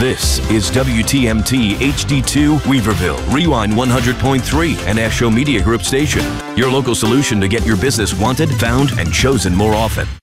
This is WTMT HD2 Weaverville, Rewind 100.3, and Asho Media Group station. Your local solution to get your business wanted, found, and chosen more often.